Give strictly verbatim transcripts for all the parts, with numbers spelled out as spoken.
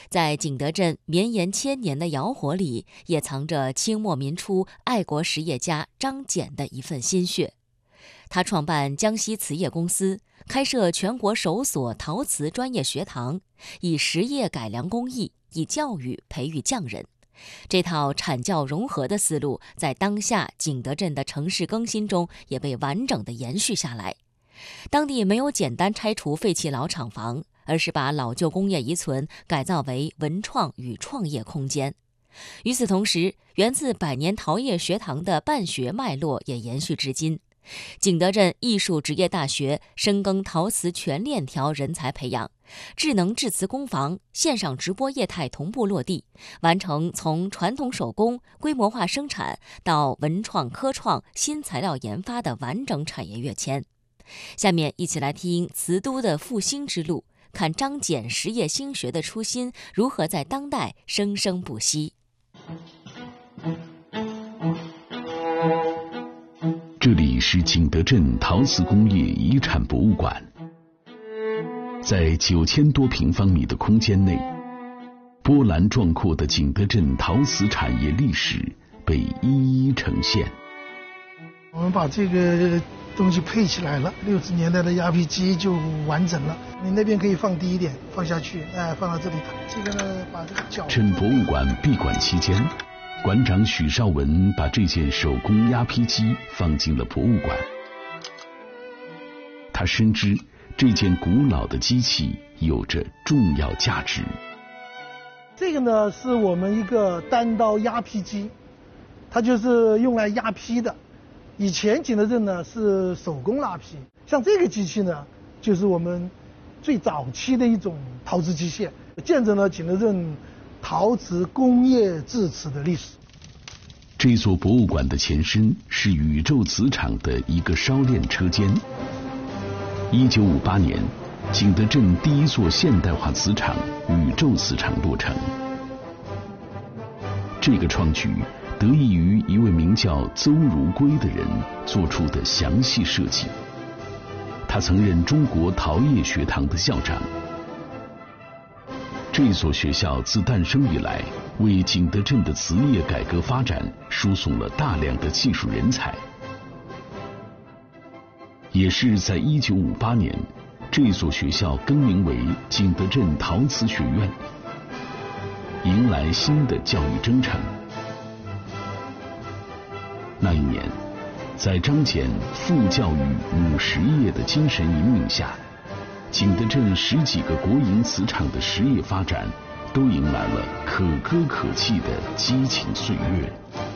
在景德镇绵延千年的窑火里，也藏着清末民初爱国实业家张謇的一份心血。他创办江西瓷业公司，开设全国首所陶瓷专业学堂，以实业改良工艺，以教育培育匠人。这套产教融合的思路，在当下景德镇的城市更新中也被完整地延续下来。当地没有简单拆除废弃老厂房，而是把老旧工业遗存改造为文创与创业空间。与此同时，源自百年陶业学堂的办学脉络也延续至今。景德镇艺术职业大学深耕陶瓷全链条人才培养，智能制瓷工坊、线上直播业态同步落地，完成从传统手工、规模化生产到文创科创、新材料研发的完整产业跃迁。下面一起来听瓷都的复兴之路，看张謇实业兴学的初心如何在当代生生不息。 这里是景德镇陶瓷工业遗产博物馆，在九千多平方米的空间内，波澜壮阔的景德镇陶瓷产业历史被一一呈现。 我们把这个东西配起来了，六十年代的压坯机就完整了。你那边可以放低一点，放下去，哎，放到这里。这个呢，把这个角。 趁博物馆闭馆期间，馆长许绍文把这件手工压坯机放进了博物馆。他深知这件古老的机器有着重要价值。 这个呢，是我们一个单刀压坯机，它就是用来压坯的。以前景德镇呢是手工拉坯，像这个机器呢，就是我们最早期的一种陶瓷机械，见证了景德镇陶瓷工业制瓷的历史。 这座博物馆的前身是宇宙瓷厂的一个烧炼车间。一九五八年，景德镇第一座现代化瓷厂宇宙瓷厂落成。这个创举得益于一位名叫邹如圭的人做出的详细设计。他曾任中国陶业学堂的校长。这所学校自诞生以来，为景德镇的瓷业改革发展输送了大量的技术人才。也是在一九五八年，这所学校更名为景德镇陶瓷学院，迎来新的教育征程。那一年，在张謇父教育母实业的精神引领下，景德镇十几个国营瓷厂的实业发展都迎来了可歌可泣的激情岁月。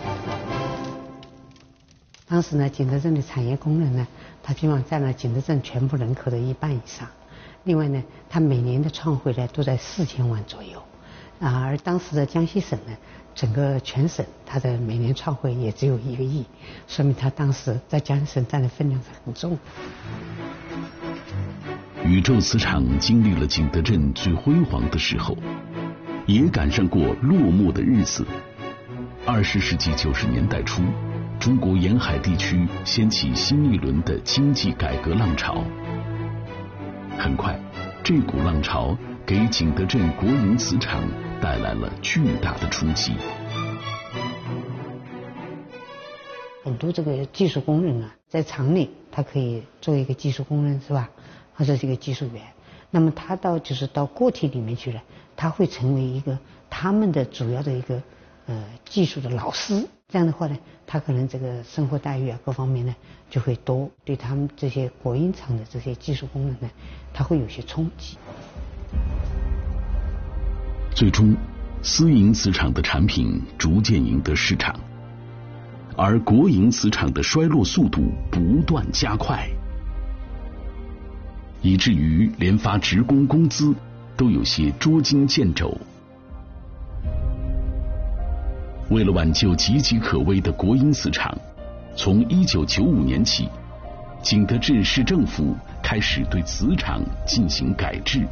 当时呢，景德镇的产业工人呢，他基本上占了景德镇全部人口的一半以上。另外呢，他每年的创汇呢都在四千万左右，啊，而当时的江西省呢，整个全省它的每年创汇也只有一个亿，说明他当时在江西省占的分量是很重。 宇宙瓷厂经历了景德镇最辉煌的时候，也赶上过落寞的日子。二十世纪九十年代初，中国沿海地区掀起新一轮的经济改革浪潮。很快，这股浪潮给景德镇国营瓷厂带来了巨大的冲击。 很多这个技术工人啊，在厂里他可以做一个技术工人，是吧？或者是一个技术员。那么他到就是到个体里面去了，他会成为一个他们的主要的一个呃技术的老师。这样的话呢，他可能这个生活待遇啊各方面呢就会多，对他们这些国营厂的这些技术工人呢，他会有些冲击。 最终，私营瓷厂的产品逐渐赢得市场，而国营瓷厂的衰落速度不断加快，以至于连发职工工资都有些捉襟见肘。为了挽救岌岌可危的国营瓷厂，从一九九五年起，景德镇市政府开始对瓷厂进行改制。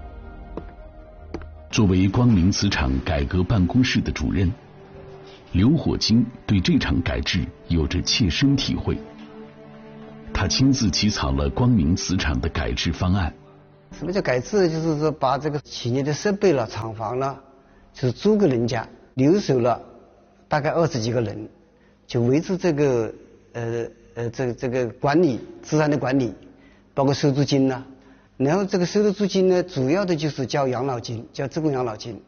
作为光明瓷厂改革办公室的主任，刘火金对这场改制有着切身体会。他亲自起草了光明瓷厂的改制方案， 什么叫改制？就是说把这个企业的设备了、厂房了，就是租给人家，留守了大概二十几个人，就维持这个呃呃这个这个管理资产的管理，包括收租金呢。然后这个收的租金呢，主要的就是交养老金，交职工养老金。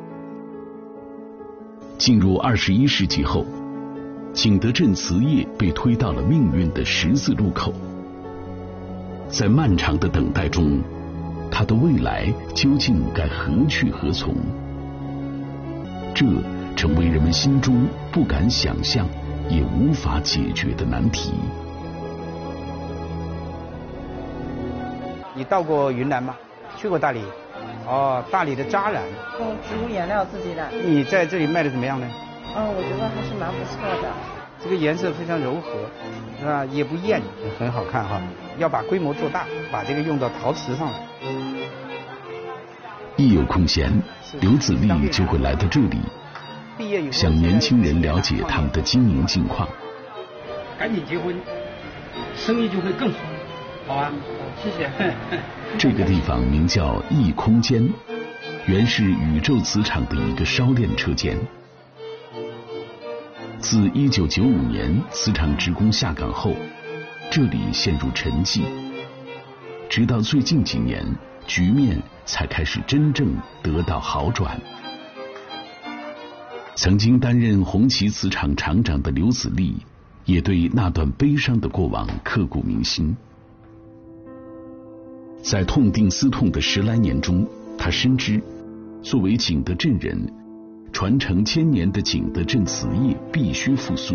进入二十一世纪后，景德镇瓷业被推到了命运的十字路口。在漫长的等待中，它的未来究竟该何去何从？这成为人们心中不敢想象也无法解决的难题。 你到过云南吗？去过大理？哦，大理的扎染， 用植物颜料自己染。 你在这里卖的怎么样呢？ 嗯，我觉得还是蛮不错的。 这个颜色非常柔和，是吧？也不艳，很好看哈。要把规模做大，把这个用到陶瓷上来。 一有空闲，刘子立就会来到这里，向年轻人了解他们的经营境况。 赶紧结婚，生意就会更好，好吧？谢谢。 这个地方名叫异空间，原是宇宙磁场的一个烧炼车间。自一九九五年磁场职工下岗后，这里陷入沉寂，直到最近几年，局面才开始真正得到好转。曾经担任红旗磁场厂长的刘子立，也对那段悲伤的过往刻骨铭心。在痛定思痛的十来年中，他深知，作为景德镇人，传承千年的景德镇瓷业必须复苏。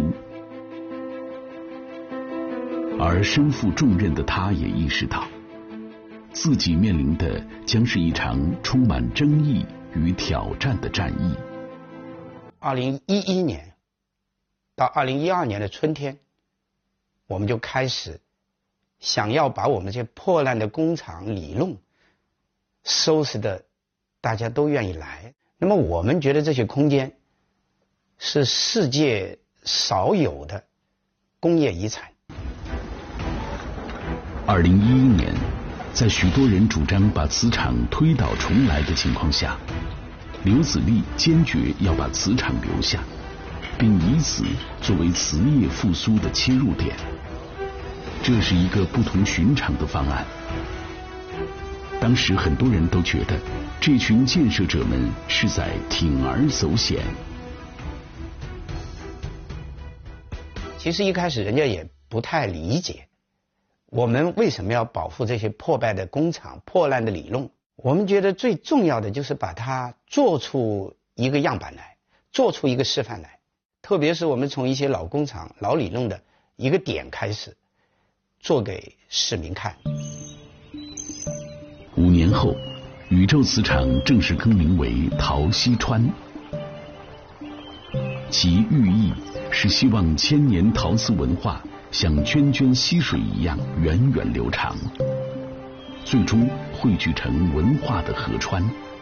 而身负重任的他也意识到，自己面临的将是一场充满争议与挑战的战役。 二零一一年到二零一二年的春天，我们就开始想要把我们这些破烂的工厂里弄收拾的大家都愿意来。那么我们觉得这些空间是世界少有的工业遗产。 二零一一年，在许多人主张把磁场推倒重来的情况下，刘子立坚决要把磁场留下，并以此作为瓷业复苏的切入点。这是一个不同寻常的方案。当时很多人都觉得，这群建设者们是在铤而走险。 其实一开始人家也不太理解，我们为什么要保护这些破败的工厂、破烂的里弄？我们觉得最重要的就是把它做出一个样板来，做出一个示范来。特别是我们从一些老工厂、老里弄的一个点开始，做给市民看。 五年后，宇宙磁场正式更名为陶溪川，其寓意是希望千年陶瓷文化像涓涓溪水一样源远流长，最终汇聚成文化的河川。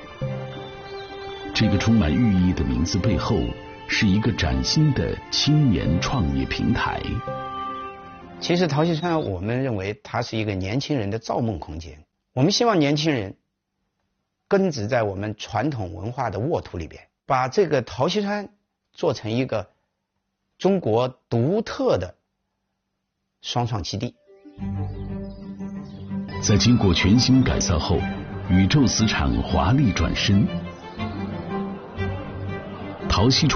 这个充满寓意的名字背后，是一个崭新的青年创业平台。 其实陶溪川，我们认为它是一个年轻人的造梦空间。我们希望年轻人根植在我们传统文化的沃土里边，把这个陶溪川做成一个中国独特的双创基地。 在经过全新改造后，宇宙磁场华丽转身，陶溪川